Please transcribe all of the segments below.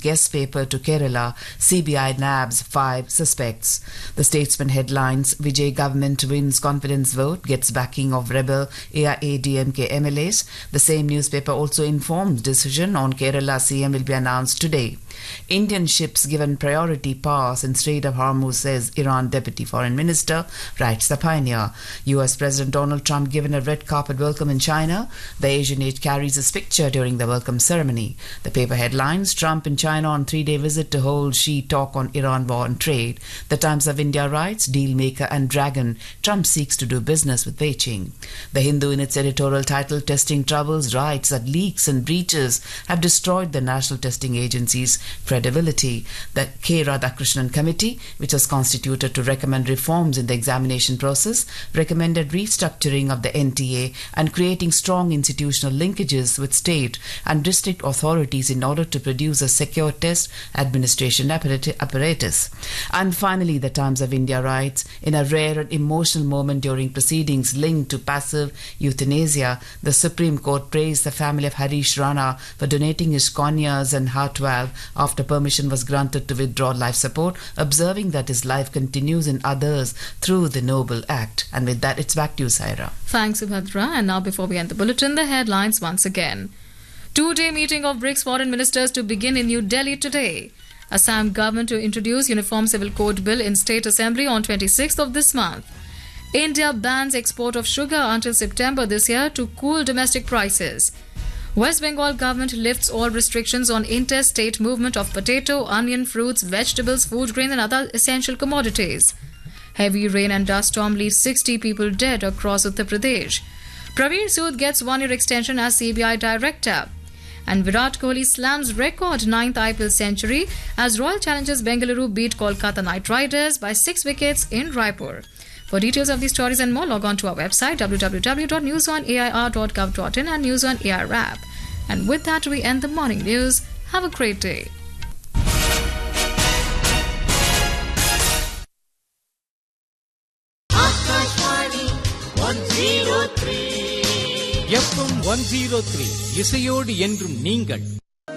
guest paper to Kerala. CBI nabs 5 suspects. The Statesman headlines: Vijay government wins confidence vote, gets backing of rebel AIADMK MLAs. The same newspaper also informs decision on Kerala CM will be announced today. Indian ships given priority pass in Strait of Hormuz, says Iran Deputy Foreign Minister, writes the Pioneer. US President Donald Trump given a red carpet welcome in China. The Asian Age carries his picture during the welcome ceremony. The paper headlines: Trump in China on 3-day visit to hold Xi talk on Iran war and trade. The Times of India writes: deal maker and dragon, Trump seeks to do business with Beijing. The Hindu in its editorial title Testing Troubles writes that leaks and breaches have destroyed the National Testing Agency's credibility. The K. Radhakrishnan Committee, which was constituted to recommend reforms in the examination process, recommended restructuring of the NTA and creating strong institutional linkages with state and district authorities in order to produce a secure test administration apparatus. And finally, the Times of India writes: in a rare and emotional moment during proceedings linked to passive euthanasia, the Supreme Court praised the family of Harish Rana for donating his corneas and heart valve after permission was granted to withdraw life support, observing that his life continues in others through the noble act. And with that, it's back to you, Saira. Thanks, Subhadra. And now, before we end the bulletin, the headlines once again. 2-day meeting of BRICS foreign ministers to begin in New Delhi today. Assam government to introduce Uniform Civil Code Bill in State Assembly on 26th of this month. India bans export of sugar until September this year to cool domestic prices. West Bengal government lifts all restrictions on interstate movement of potato, onion, fruits, vegetables, food grain and other essential commodities. Heavy rain and dust storm leaves 60 people dead across Uttar Pradesh. Praveen Sood gets 1-year extension as CBI director. And Virat Kohli slams record 9th IPL century as Royal Challengers Bengaluru beat Kolkata Knight Riders by 6 wickets in Raipur. For details of these stories and more, log on to our website www.newsonair.gov.in and News on Air app. And with that, we end the morning news. Have a great day. FM 103 இசையோடு என்றும் நீங்கள்.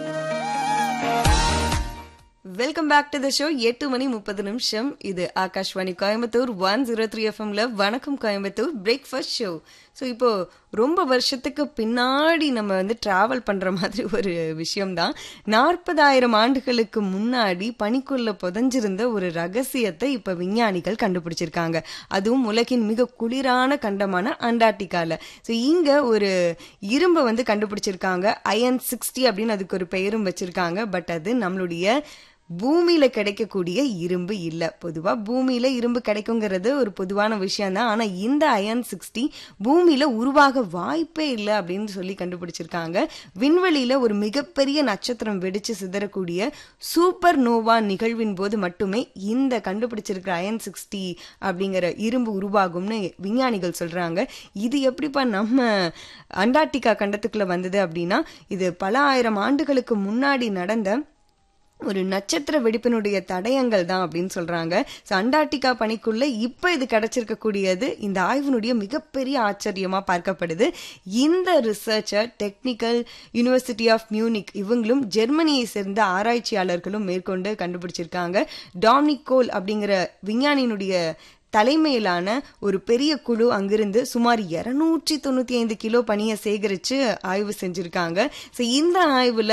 Welcome back to the show. 8:30 இது ஆகாஷ்வாணி கோயம்புத்தூர் 103 எஃப்எம்ல வணக்கம் Coimbatore breakfast show. So இப்போ ரொம்ப வருஷத்துக்கு பின்னாடி நம்ம டிராவல் பண்ற மாதிரி ஒரு விஷயம்தான். 40,000 ஆண்டுகளுக்கு முன்னாடி பனிக்குள்ள புதைஞ்சிருந்த ஒரு ரகசியத்தை இப்ப விஞ்ஞானிகள் கண்டுபிடிச்சிருக்காங்க. அதுவும் உலகின் மிக குளிரான கண்டமான அண்டார்டிகால. ஸோ இங்க ஒரு இரும்பை கண்டுபிடிச்சிருக்காங்க. அயன் 60 அப்படின்னு அதுக்கு ஒரு பெயரும் வச்சிருக்காங்க. பட் அது நம்மளுடைய பூமியில கிடைக்கக்கூடிய இரும்பு இல்ல. பொதுவா பூமியில இரும்பு கிடைக்குங்கிறது ஒரு பொதுவான விஷயம் தான். ஆனா இந்த அயன் 60 பூமியில உருவாக வாய்ப்பே இல்லை அப்படின்னு சொல்லி கண்டுபிடிச்சிருக்காங்க. விண்வெளியில ஒரு மிகப்பெரிய நட்சத்திரம் வெடிச்சு சிதறக்கூடிய சூப்பர் நோவா நிகழ்வின் போது மட்டுமே இந்த கண்டுபிடிச்சிருக்கிற அயன் 60 அப்படிங்கிற இரும்பு உருவாகும்னு விஞ்ஞானிகள் சொல்றாங்க. இது எப்படிப்பா நம்ம அண்டார்டிகா கண்டத்துக்குள்ள வந்தது அப்படின்னா, இது பல ஆயிரம் ஆண்டுகளுக்கு முன்னாடி நடந்த ஒரு நட்சத்திர வெடிப்பினுடைய தடயங்கள் தான் அப்படின்னு சொல்றாங்க. ஸோ அண்டார்டிகா பனிக்குள்ள இப்ப இது கிடைச்சிருக்கக்கூடியது இந்த ஆய்வினுடைய மிகப்பெரிய ஆச்சரியமா பார்க்கப்படுது. இந்த researcher technical university of Munich இவங்களும் ஜெர்மனியை சேர்ந்த ஆராய்ச்சியாளர்களும் மேற்கொண்டு கண்டுபிடிச்சிருக்காங்க. டாமினிக் கோல் அப்படிங்கிற விஞ்ஞானியினுடைய தலைமையிலான ஒரு பெரிய குழு அங்கிருந்து சுமார் 295 கிலோ பனியை சேகரிச்சு ஆய்வு செஞ்சிருக்காங்க. ஸோ இந்த ஆய்வுல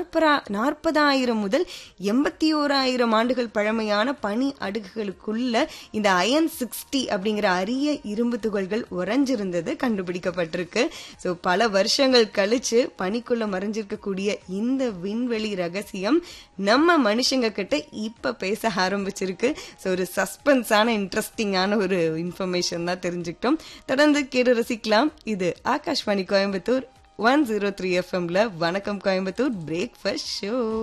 40,000 முதல் 81,000 ஆண்டுகள் பழமையான பனி அடுக்குகளுக்குள்ள இந்த அயன் 60 அப்படிங்கிற அரிய இரும்பு துகள்கள் உறைஞ்சிருந்தது கண்டுபிடிக்கப்பட்டிருக்கு. ஸோ பல வருஷங்கள் கழிச்சு பனிக்குள்ள மறைஞ்சிருக்கக்கூடிய இந்த விண்வெளி ரகசியம் நம்ம மனுஷங்க கிட்ட இப்ப பேச ஆரம்பிச்சிருக்கு. ஸோ ஒரு சஸ்பென்ஸான இன்ட்ரெஸ்டிங்கான ஒரு இன்ஃபர்மேஷன் தான் தெரிஞ்சுக்கிட்டோம். தொடர்ந்து கேட்டு ரசிக்கலாம். இது ஆகாஷ்வாணி கோயம்புத்தூர் 103 எஃப்எம்ல வணக்கம் கோயம்புத்தூர் பிரேக்ஃபாஸ்ட் ஷோ.